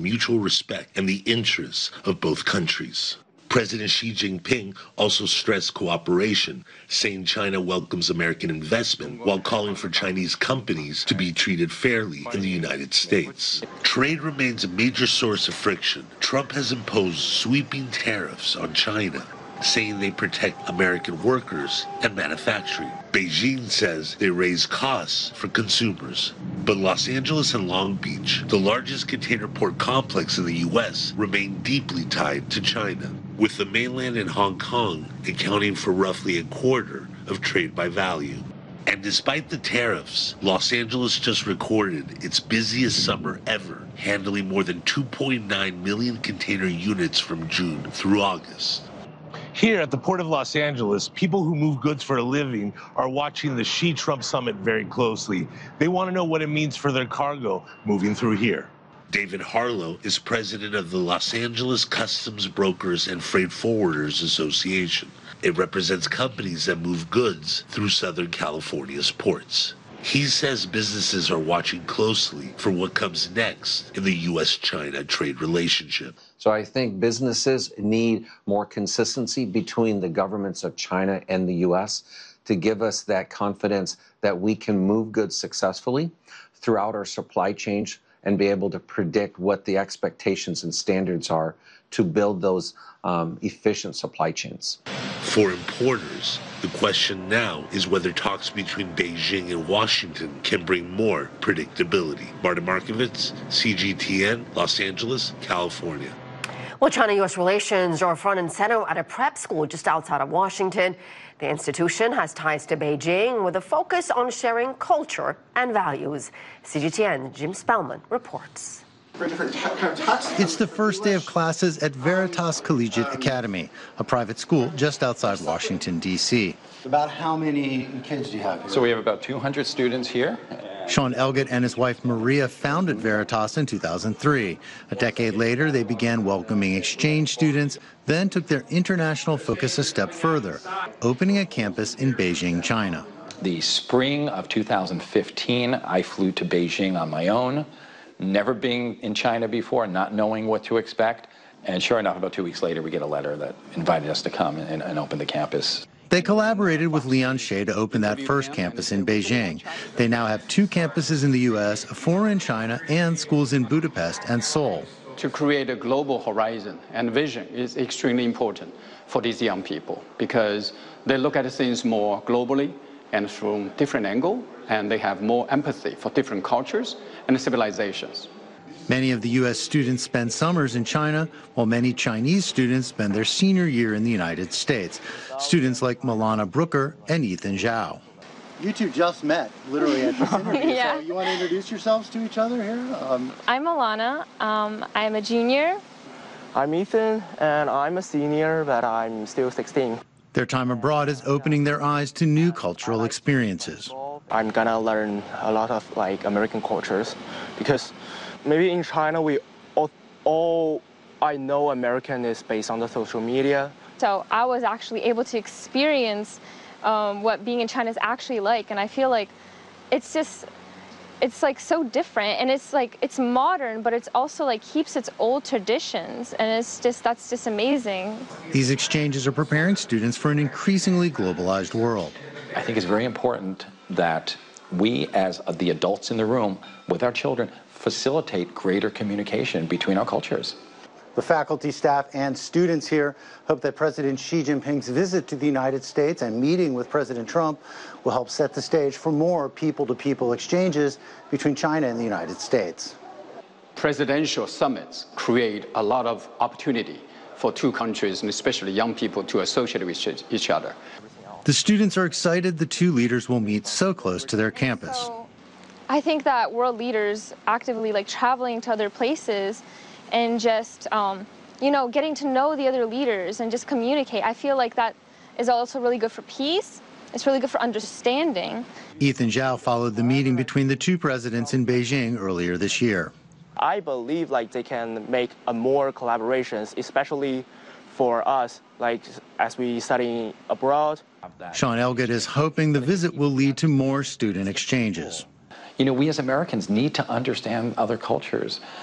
on mutual respect and the interests of both countries. President Xi Jinping also stressed cooperation, saying China welcomes American investment while calling for Chinese companies to be treated fairly in the United States. Trade remains a major source of friction. Trump has imposed sweeping tariffs on China, saying they protect American workers and manufacturing. Beijing says they raise costs for consumers. But Los Angeles and Long Beach, the largest container port complex in the U.S., remain deeply tied to China, with the mainland and Hong Kong accounting for roughly a quarter of trade by value. And despite the tariffs, Los Angeles just recorded its busiest summer ever, handling more than 2.9 million container units from June through August. Here at the Port of Los Angeles, people who move goods for a living are watching the Xi-Trump summit very closely. They want to know what it means for their cargo moving through here. David Harlow is president of the Los Angeles Customs Brokers and Freight Forwarders Association. It represents companies that move goods through Southern California's ports. He says businesses are watching closely for what comes next in the U.S.-China trade relationship. So I think businesses need more consistency between the governments of China and the U.S. to give us that confidence that we can move goods successfully throughout our supply chains and be able to predict what the expectations and standards are to build those efficient supply chains. For importers, the question now is whether talks between Beijing and Washington can bring more predictability. Marta Markovitz, CGTN, Los Angeles, California. Well, China-U.S. relations are front and center at a prep school just outside of Washington. The institution has ties to Beijing with a focus on sharing culture and values. CGTN Jim Spellman reports. It's the first day of classes at Veritas Collegiate Academy, a private school just outside Washington, D.C. About how many kids do you have here? So we have about 200 students here. Sean Elgett and his wife Maria founded Veritas in 2003. A decade later, they began welcoming exchange students, then took their international focus a step further, opening a campus in Beijing, China. The spring of 2015, I flew to Beijing on my own, never being in China before, not knowing what to expect. And sure enough, about 2 weeks later, we get a letter that invited us to come and open the campus. They collaborated with Leon Shea to open that first campus in Beijing. They now have 2 campuses in the U.S., 4 in China, and schools in Budapest and Seoul. To create a global horizon and vision is extremely important for these young people because they look at things more globally and from different angles, and they have more empathy for different cultures and civilizations. Many of the U.S. students spend summers in China, while many Chinese students spend their senior year in the United States. Students like Milana Brooker and Ethan Zhao. You two just met, literally, at this interview. Yeah. So you want to introduce yourselves to each other here? I'm Milana. I'm a junior. I'm Ethan, and I'm a senior, but I'm still 16. Their time abroad is opening their eyes to new cultural experiences. I'm gonna learn a lot of American cultures because maybe in China we all I know American is based on the social media. So I was actually able to experience what being in China is actually like, and I feel like it's like so different, and it's modern, but it's also keeps its old traditions, and that's just amazing. These exchanges are preparing students for an increasingly globalized world. I think it's very important that we, as the adults in the room with our children, facilitate greater communication between our cultures. The faculty, staff, and students here hope that President Xi Jinping's visit to the United States and meeting with President Trump will help set the stage for more people-to-people exchanges between China and the United States. Presidential summits create a lot of opportunity for two countries, and especially young people, to associate with each other. The students are excited the 2 leaders will meet so close to their campus. So I think that world leaders actively traveling to other places and just, getting to know the other leaders and just communicate. I feel like that is also really good for peace. It's really good for understanding. Ethan Zhao followed the meeting between the 2 presidents in Beijing earlier this year. I believe they can make more collaborations, especially for us, as we study abroad. Sean Elgett is hoping the visit will lead to more student exchanges. We as Americans need to understand other cultures.